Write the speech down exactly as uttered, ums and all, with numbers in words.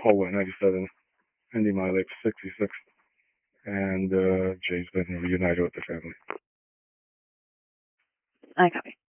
Hallway ninety-seven, Indy Mileage sixty-six, and uh, Jay's been reunited with the family. I copy.